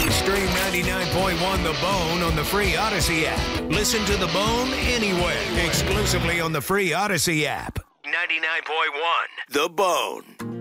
Stream 99.1 The Bone on the free Odyssey app. Listen to The Bone anywhere. Exclusively on the free Odyssey app. 99.1 The Bone.